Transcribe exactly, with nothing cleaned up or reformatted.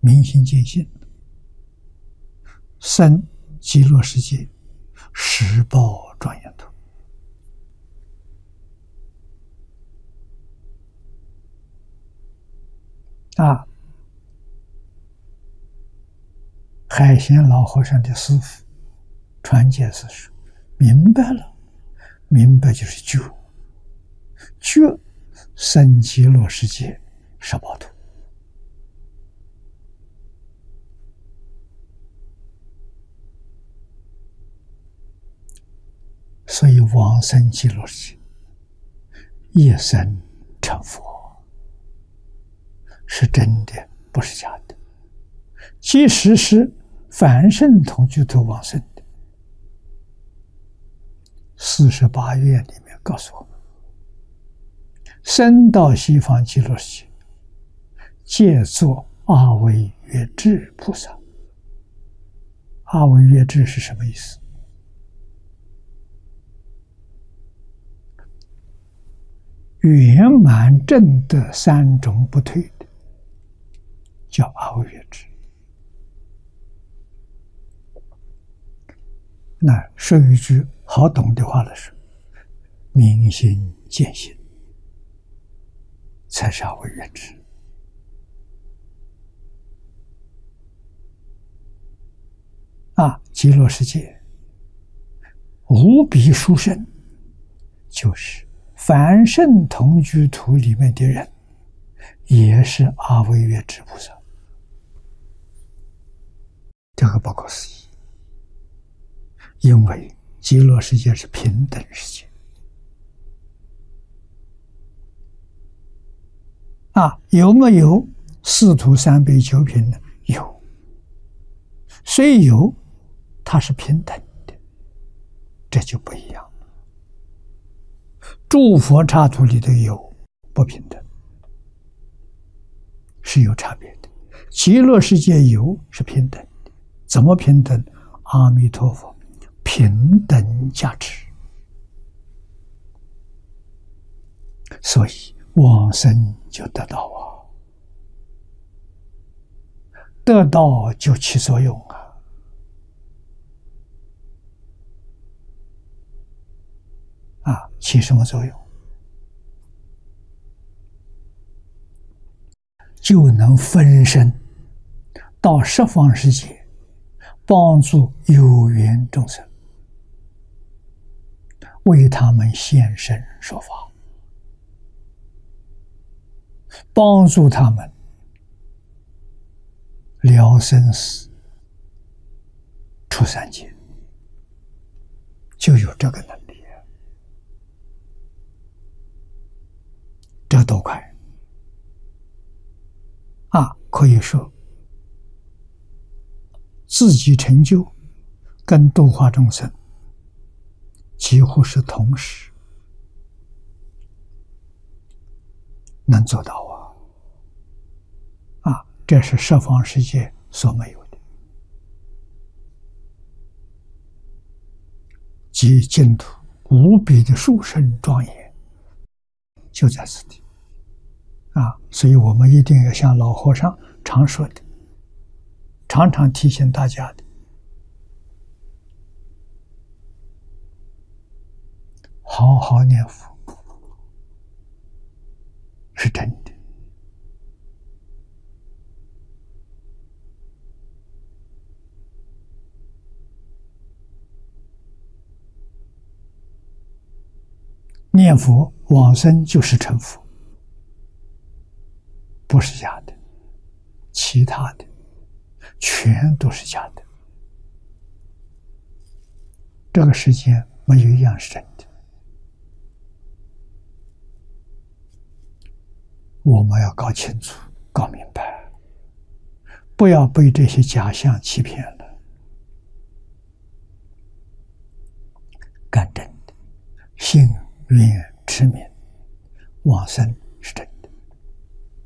明心见性，生极乐世界，十报庄严土。啊，海贤老和尚的师父传戒是说，明白了，明白就是觉，觉生极乐世界十报土。所以往生极乐世界，一生成佛，是真的，不是假的。即使是凡圣同居土往生的，四十八愿里面告诉我们，生到西方极乐世界，皆作阿惟越致菩萨。阿惟越致是什么意思？圆满正德三种不退的，叫阿惟越致。那说一句好懂的话来说，明心见性才是阿惟越致。啊，极乐世界无比殊胜，就是凡圣同居土里面的人，也是阿惟越致菩萨，这个不可思议。因为极乐世界是平等世界啊，有没有四土三悲九品呢？有，虽有，它是平等的，这就不一样了。诸佛刹土里的有不平等，是有差别的。极乐世界有是平等的，怎么平等？阿弥陀佛平等加持，所以往生就得到啊，得到就起作用啊。啊，起什么作用？就能分身到十方世界，帮助有缘众生，为他们现身说法，帮助他们了生死、出三界，就有这个能力。这多快啊！可以说，自己成就跟度化众生几乎是同时能做到啊！啊，这是十方世界所没有的，即净土无比的殊胜庄严，就在此地啊！所以我们一定要像老和尚常说的，常常提醒大家的，好好念佛是真的。念佛往生就是成佛，不是假的，其他的全都是假的。这个世间没有一样是真的，我们要搞清楚、搞明白，不要被这些假象欺骗了。干真的，信愿持名往生